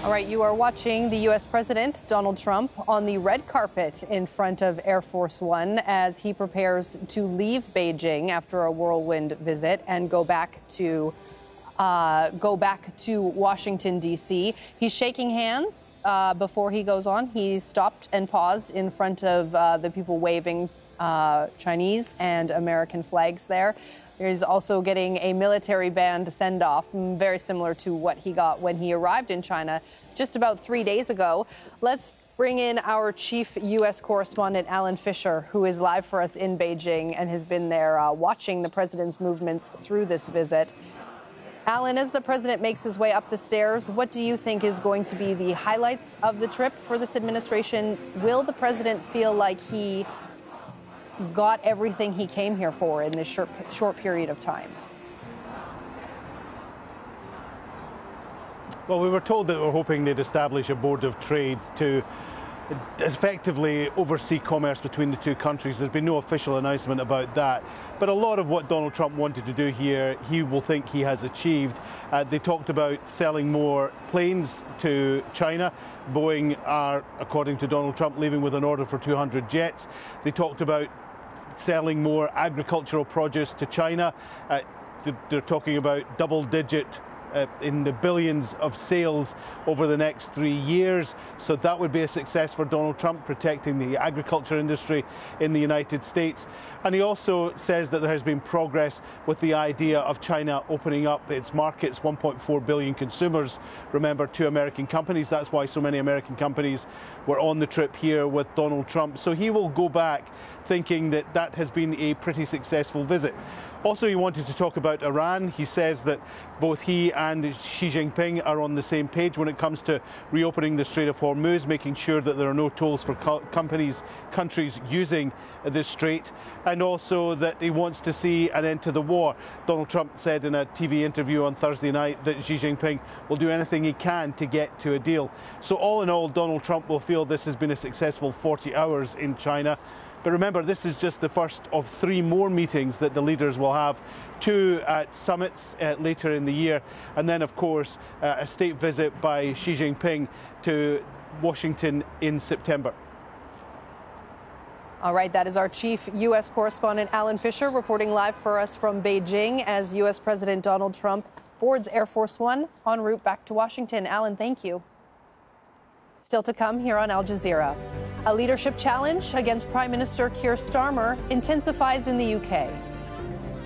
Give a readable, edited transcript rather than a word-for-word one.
All right, you are watching the U.S. President Donald Trump on the red carpet in front of Air Force One as he prepares to leave Beijing after a whirlwind visit and go back to Washington, D.C. He's shaking hands before he goes on. He stopped and paused in front of the people waving Chinese and American flags there. He's also getting a military band send-off, very similar to what he got when he arrived in China just about 3 days ago. Let's bring in our chief U.S. correspondent, Alan Fisher, who is live for us in Beijing and has been there watching the president's movements through this visit. Alan, as the president makes his way up the stairs, what do you think is going to be the highlights of the trip for this administration? Will the president feel like he got everything he came here for in this short period of time? Well, we were told that we're hoping they'd establish a board of trade to effectively oversee commerce between the two countries. There's been no official announcement about that. But a lot of what Donald Trump wanted to do here, he will think he has achieved. They talked about selling more planes to China. Boeing are, according to Donald Trump, leaving with an order for 200 jets. They talked about selling more agricultural produce to China. They're talking about double-digit in the billions of sales over the next 3 years. So that would be a success for Donald Trump, protecting the agriculture industry in the United States. And he also says that there has been progress with the idea of China opening up its markets, 1.4 billion consumers, remember, to American companies. That's why so many American companies were on the trip here with Donald Trump. So he will go back thinking that that has been a pretty successful visit. Also, he wanted to talk about Iran. He says that both he and Xi Jinping are on the same page when it comes to reopening the Strait of Hormuz, making sure that there are no tolls for countries using the strait, and also that he wants to see an end to the war. Donald Trump said in a TV interview on Thursday night that Xi Jinping will do anything he can to get to a deal. So all in all, Donald Trump will feel this has been a successful 40 hours in China. But remember, this is just the first of 3 more meetings that the leaders will have, 2 at summits later in the year, and then, of course, a state visit by Xi Jinping to Washington in September. All right, that is our chief U.S. correspondent, Alan Fisher, reporting live for us from Beijing as U.S. President Donald Trump boards Air Force One en route back to Washington. Alan, thank you. Still to come here on Al Jazeera. A leadership challenge against Prime Minister Keir Starmer intensifies in the UK.